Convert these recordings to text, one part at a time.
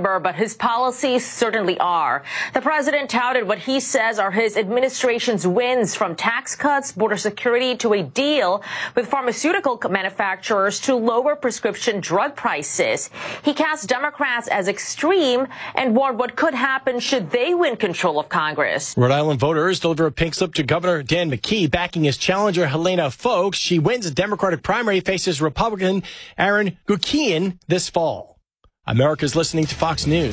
number, but his policies certainly are. The president touted what he says are his administration's wins, from tax cuts, border security, to a deal with pharmaceutical manufacturers to lower prescription drug prices. He cast Democrats as extreme and warned what could happen should they win control of Congress. Rhode Island voters deliver a pink slip to Governor Dan McKee, backing his challenger Helena Foulkes. She wins a Democratic primary, faces Republican Aaron Guckian this fall. America's listening to Fox News.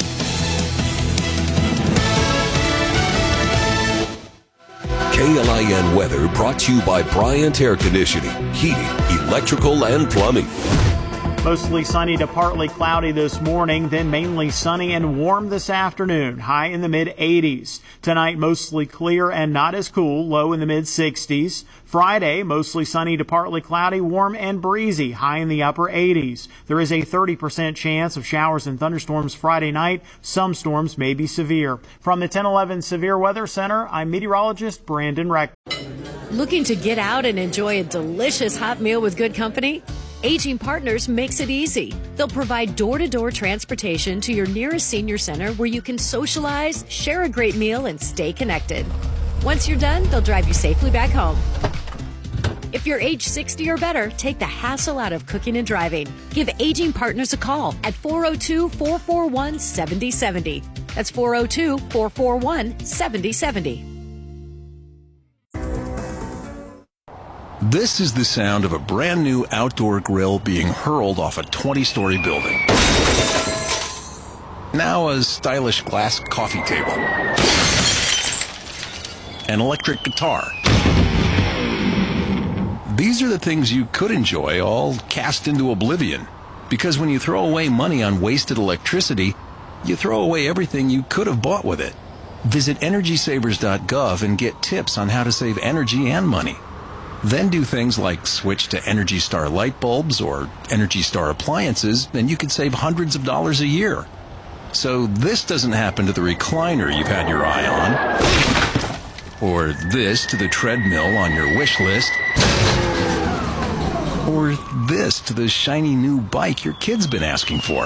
KLIN weather brought to you by Bryant Air Conditioning, Heating, Electrical, and Plumbing. Mostly sunny to partly cloudy this morning, then mainly sunny and warm this afternoon, high in the mid-80s. Tonight, mostly clear and not as cool, low in the mid-60s. Friday, mostly sunny to partly cloudy, warm and breezy, high in the upper 80s. There is a 30% chance of showers and thunderstorms Friday night. Some storms may be severe. From the 1011 Severe Weather Center, I'm meteorologist Brandon Reck. Looking to get out and enjoy a delicious hot meal with good company? Aging Partners makes it easy. They'll provide door-to-door transportation to your nearest senior center where you can socialize, share a great meal, and stay connected. Once you're done, they'll drive you safely back home. If you're age 60 or better, take the hassle out of cooking and driving. Give Aging Partners a call at 402-441-7070. That's 402-441-7070. This is the sound of a brand new outdoor grill being hurled off a 20-story building. Now a stylish glass coffee table. An electric guitar. These are the things you could enjoy, all cast into oblivion. Because when you throw away money on wasted electricity, you throw away everything you could have bought with it. Visit EnergySavers.gov and get tips on how to save energy and money. Then do things like switch to Energy Star light bulbs or Energy Star appliances, and you could save hundreds of dollars a year. So this doesn't happen to the recliner you've had your eye on, or this to the treadmill on your wish list, or this to the shiny new bike your kid's been asking for.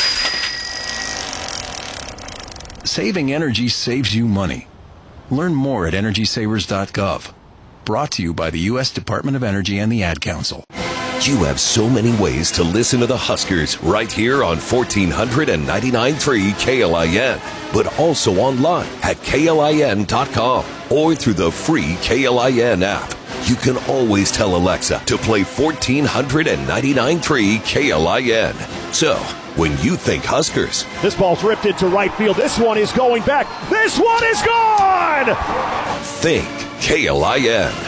Saving energy saves you money. Learn more at EnergySavers.gov. Brought to you by the U.S. Department of Energy and the Ad Council. You have so many ways to listen to the Huskers right here on 1499.3 KLIN, but also online at KLIN.com or through the free KLIN app. You can always tell Alexa to play 1499.3 KLIN. So, when you think Huskers, this ball's ripped into right field. This one is going back. This one is gone! Think KLIN.